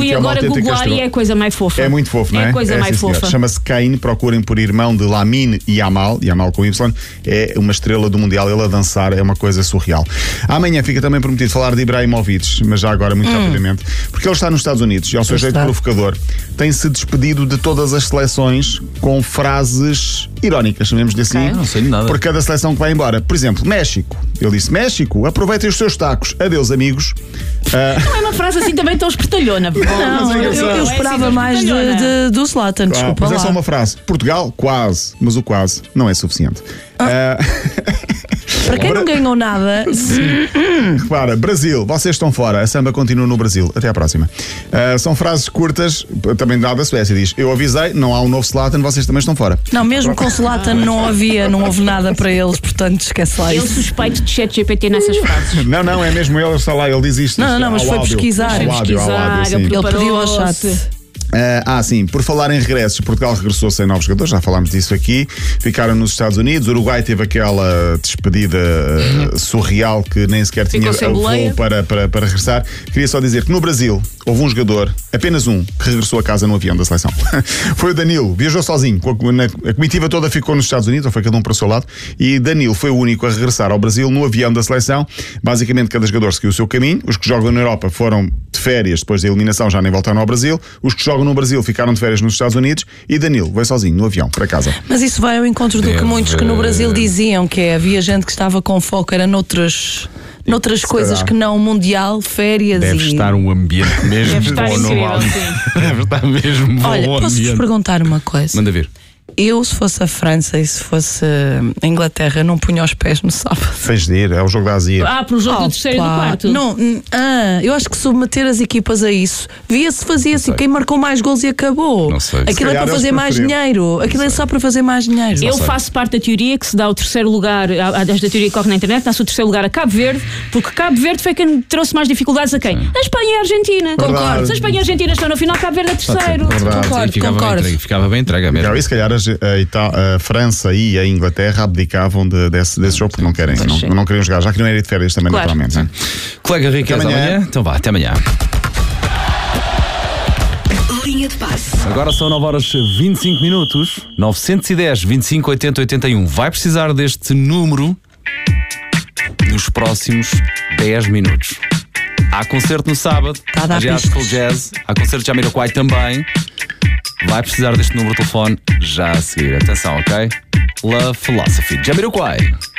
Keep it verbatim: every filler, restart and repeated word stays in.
fui que é uma agora autêntica googlar estrela. e é a coisa mais fofa. É muito fofo, não é? É a coisa é, mais sim, senhor. fofa. Chama-se Cain, procurem por irmão de Lamine e Yamal, Yamal com Y, é uma estrela do Mundial, ele a dançar é uma coisa surreal. Amanhã fica também prometido falar de Ibrahimovic, mas já agora muito Hum. rapidamente, porque ele está nos Estados Unidos e ao seu Pois jeito está. provocador tem-se despedido de todas as seleções com frases irónicas, chamemos de assim, Ok. Não sei de nada. por cada seleção que vai embora. Por exemplo, México. Ele disse: México, aproveitem os seus tacos. Adeus, amigos. Ah, Não é uma frase assim também tão espertalhona. Não, mas é eu, eu engraçado. esperava É assim, mais de, espertalhona. de- do Zlatan, Ah, desculpa mas lá. é só uma frase. Portugal, quase. Mas o quase não é suficiente. Ah, Para quem não ganhou nada, repara, Brasil, vocês estão fora. A samba continua no Brasil. Até à próxima. Ah, são frases curtas, também dada a Suécia. Diz: eu avisei, não há um novo Zlatan, vocês também estão fora. não, mesmo com Zlatan não havia, não houve nada para eles, portanto esquece lá Eu isso. suspeito de chat G P T nessas frases. Não, não, é mesmo ele, está lá, ele diz isto. Não, não, mas ao foi áudio. pesquisar. Ao Foi áudio, ao áudio, pesquisar, sim. ele Ele pediu ao chat. Preparou-se. Ah, ah, sim, por falar em regressos, Portugal regressou sem novos jogadores, já falámos disso aqui. Ficaram nos Estados Unidos. O Uruguai teve aquela despedida uh, surreal que nem sequer tinha Ficou sem boleia. voo para, para, para regressar. Queria só dizer que no Brasil houve um jogador, apenas um, que regressou a casa no avião da seleção. Foi o Danilo, viajou sozinho. A, na, a comitiva toda ficou nos Estados Unidos, ou foi cada um para o seu lado. E Danilo foi o único a regressar ao Brasil no avião da seleção. Basicamente, cada jogador seguiu o seu caminho. Os que jogam na Europa foram de férias depois da eliminação, já nem voltaram ao Brasil. Os que jogam no Brasil ficaram de férias nos Estados Unidos e Danilo veio sozinho no avião para casa. Mas isso vai ao encontro do que Deve- muitos que no Brasil diziam, que é, havia gente que estava com foco, era noutras, noutras coisas calhar. que não mundial, férias Deve e... estar um ambiente mesmo Deve estar bom no incrível, Alto. sim. Deve estar mesmo bom Olha, o posso-vos ambiente. perguntar uma coisa? Manda ver. Eu, se fosse a França e se fosse a Inglaterra, não punha os pés no sábado. Fez de ir, é o jogo da Ásia. Ah, para o jogo do terceiro e do Opa, quarto. Não, hum, ah, eu acho que submeter as equipas a isso, via-se, fazia assim, sei. quem marcou mais gols e acabou. Não sei. Se Aquilo é calhar para fazer eles mais preferiam. dinheiro. Aquilo é só para fazer mais dinheiro. Eu sei. faço parte da teoria que se dá o terceiro lugar, a- a- desta teoria que corre na internet, dá-se o terceiro lugar a Cabo Verde, porque Cabo Verde foi quem trouxe mais dificuldades a quem? A Espanha e a Argentina. Concordo. Se a Espanha e a Argentina estão no final, Cabo Verde é terceiro. Verdade. Concordo, Sim, ficava, concordo. Bem entregue, ficava bem entregue mesmo. E se calhar a, a, Ita- a França e a Inglaterra abdicavam de- desse, desse jogo porque não querem, Pois não, sim. não queriam jogar, já que não era ir de férias também, Claro. naturalmente. Né? Colega Riqueza, Até amanhã. amanhã? Então vá, até amanhã. Linha de passe. Agora são nove horas e vinte e cinco minutos. novecentos e dez, vinte e cinco, oitenta, oitenta e um. Vai precisar deste número nos próximos dez minutos. Há concerto no sábado. Tá a dar Há Jazz pistas. Full Jazz. Há concerto de Jamiroquai também. Vai precisar deste número de telefone já a seguir. Atenção, ok? Love Philosophy. Jamiroquai.